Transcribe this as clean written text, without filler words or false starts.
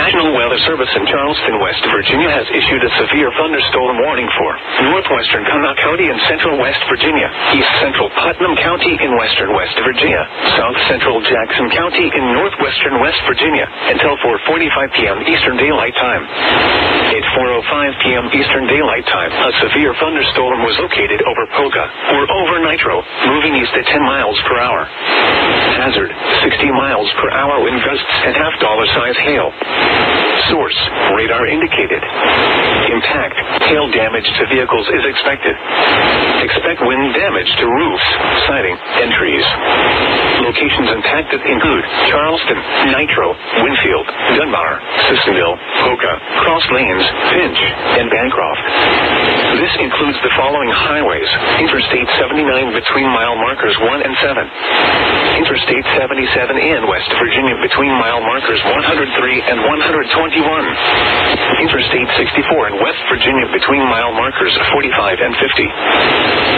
National Weather Service in Charleston, West Virginia has issued a severe thunderstorm warning for northwestern Connaught County in central West Virginia, east central Putnam County in western West Virginia, south central Jackson County in northwestern West Virginia until 4:45 p.m. Eastern Daylight Time. At 4:05 p.m. Eastern Daylight Time, a severe thunderstorm was located over Polka, or over Nitro, moving east at 10 miles per hour. Hazard, 60 miles per hour wind gusts and half-dollar-size hail. Source, radar indicated. Impact, hail damage to vehicles is expected. Expect wind damage to roofs, siding, and trees. Locations impacted include Charleston, Nitro, Winfield, Dunbar, Sissonville, Polka, Cross Lanes, Finch, and Bancroft. This includes the following highways: Interstate 79 between mile markers 1 and 7. Interstate 77 in West Virginia between mile markers 103 and 121. Interstate 64 in West Virginia between mile markers 45 and 50.